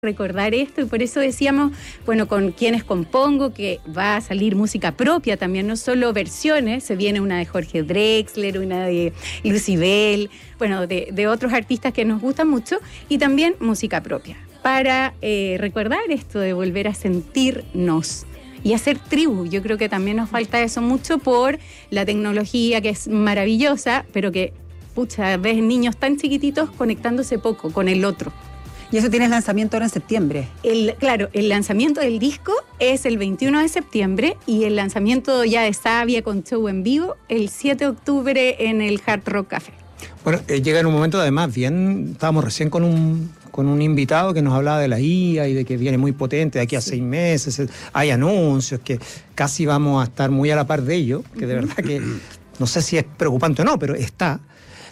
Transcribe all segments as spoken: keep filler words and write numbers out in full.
recordar esto, y por eso decíamos, bueno, con quienes compongo, que va a salir música propia también, no solo versiones, se viene una de Jorge Drexler, una de Lucibel, bueno, de, de otros artistas que nos gustan mucho, y también música propia, para eh, recordar esto de volver a sentirnos y hacer tribu. Yo creo que también nos falta eso mucho por la tecnología, que es maravillosa, pero que, pucha, ves niños tan chiquititos conectándose poco con el otro. Y eso tiene lanzamiento ahora en septiembre. El, claro, el lanzamiento del disco es el veintiuno de septiembre y el lanzamiento ya de Savia con show en vivo el siete de octubre en el Hard Rock Café. Bueno, eh, llega en un momento además bien, estábamos recién con un, con un invitado que nos hablaba de la I A y de que viene muy potente de aquí a sí. seis meses, hay anuncios, que casi vamos a estar muy a la par de ello, que de verdad que no sé si es preocupante o no, pero está.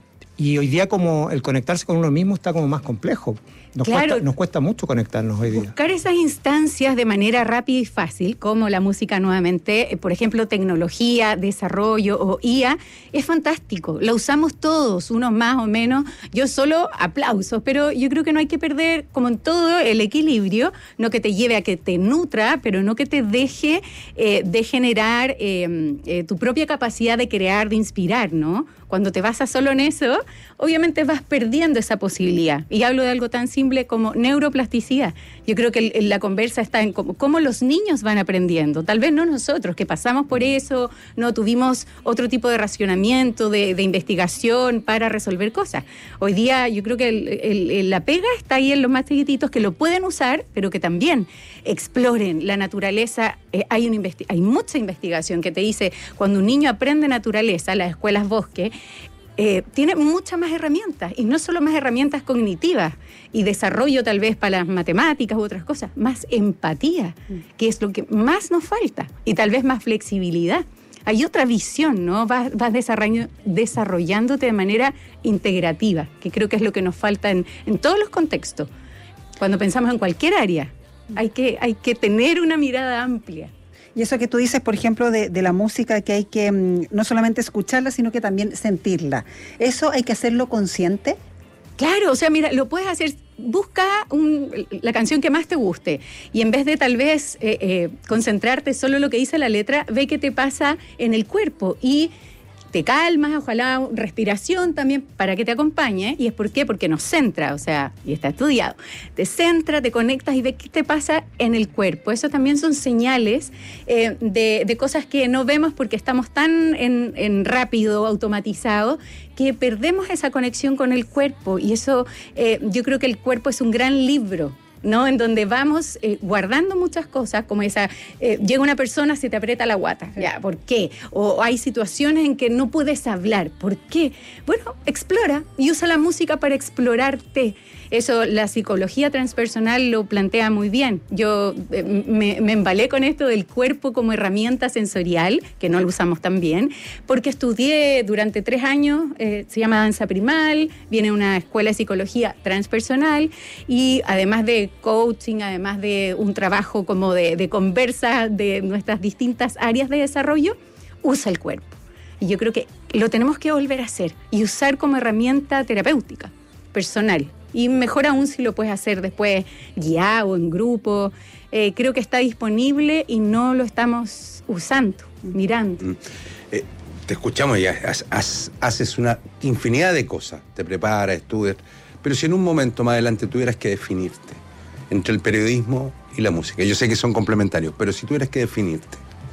Y hoy día como el conectarse con uno mismo está como más complejo. Nos, claro, cuesta, nos cuesta mucho conectarnos hoy día. Buscar esas instancias de manera rápida y fácil, como la música nuevamente, por ejemplo, tecnología, desarrollo o I A, es fantástico. Lo usamos todos, unos más o menos. Yo solo aplausos, pero yo creo que no hay que perder, como en todo, el equilibrio, no que te lleve a que te nutra, pero no que te deje eh, de generar eh, eh, tu propia capacidad de crear, de inspirar, ¿no? Cuando te basas solo en eso, obviamente vas perdiendo esa posibilidad. Y hablo de algo tan simple como neuroplasticidad. Yo creo que el, el, la conversa está en cómo, cómo los niños van aprendiendo. Tal vez no nosotros, que pasamos por eso, no tuvimos otro tipo de racionamiento, de, de investigación para resolver cosas. Hoy día yo creo que el, el, el, la pega está ahí en los más chiquititos, que lo pueden usar, pero que también exploren la naturaleza. Eh, hay, una investi- hay mucha investigación que te dice, cuando un niño aprende naturaleza, las escuelas bosque, Eh, tiene muchas más herramientas, y no solo más herramientas cognitivas y desarrollo tal vez para las matemáticas u otras cosas, más empatía, que es lo que más nos falta, y tal vez más flexibilidad. Hay otra visión, ¿no? Vas, vas desarroll- desarrollándote de manera integrativa, que creo que es lo que nos falta en, en todos los contextos. Cuando pensamos en cualquier área, hay que, hay que tener una mirada amplia. Y eso que tú dices, por ejemplo, de, de la música, que hay que mmm, no solamente escucharla, sino que también sentirla. ¿Eso hay que hacerlo consciente? Claro, o sea, mira, lo puedes hacer, busca un, la canción que más te guste, y en vez de tal vez eh, eh, concentrarte solo en lo que dice la letra, ve qué te pasa en el cuerpo y te calmas, ojalá respiración también para que te acompañe. ¿Y es por qué? Porque nos centra, o sea, y está estudiado. Te centra, te conectas y ves qué te pasa en el cuerpo. Eso también son señales eh, de, de cosas que no vemos porque estamos tan en, en rápido, automatizado, que perdemos esa conexión con el cuerpo. Y eso, eh, yo creo que el cuerpo es un gran libro, ¿no? En donde vamos eh, guardando muchas cosas, como esa, eh, llega una persona, se te aprieta la guata, sí. ¿Ya? ¿Por qué? O hay situaciones en que no puedes hablar, ¿por qué? Bueno, explora y usa la música para explorarte. Eso la psicología transpersonal lo plantea muy bien. Yo eh, me, me embalé con esto del cuerpo como herramienta sensorial, que no lo usamos tan bien, porque estudié durante tres años, eh, se llama danza primal, viene una escuela de psicología transpersonal, y además de coaching, además de un trabajo como de, de conversa de nuestras distintas áreas de desarrollo, usa el cuerpo. Y yo creo que lo tenemos que volver a hacer y usar como herramienta terapéutica, personal. Y mejor aún si lo puedes hacer después guiado, en grupo. Eh, creo que está disponible y no lo estamos usando, mirando. Mm. Eh, te escuchamos y has, has, haces una infinidad de cosas. Te preparas, estudias. Pero si en un momento más adelante tuvieras que definirte entre el periodismo y la música, yo sé que son complementarios, pero si tuvieras que definirte.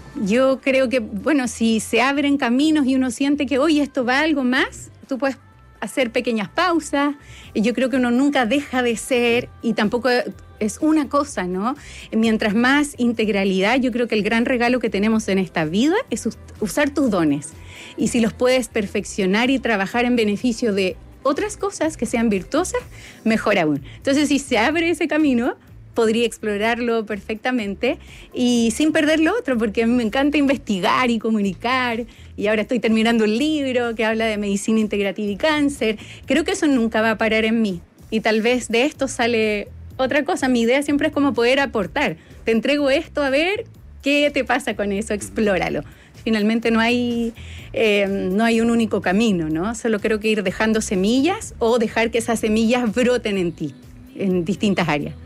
Yo creo que, bueno, si se abren caminos y uno siente que, oye, esto va a algo más, tú puedes hacer pequeñas pausas. Y yo creo que uno nunca deja de ser, y tampoco es una cosa, ¿no? Mientras más integralidad, yo creo que el gran regalo que tenemos en esta vida es usar tus dones. Y si los puedes perfeccionar y trabajar en beneficio de otras cosas que sean virtuosas, mejor aún. Entonces, si se abre ese camino, podría explorarlo perfectamente y sin perder lo otro, porque a mí me encanta investigar y comunicar, y ahora estoy terminando un libro que habla de medicina integrativa y cáncer. Creo que eso nunca va a parar en mí, y tal vez de esto sale otra cosa. Mi idea siempre es como poder aportar. Te entrego esto, a ver qué te pasa con eso, explóralo. Finalmente no hay, eh, no hay un único camino, ¿no? Solo creo que ir dejando semillas o dejar que esas semillas broten en ti, en distintas áreas.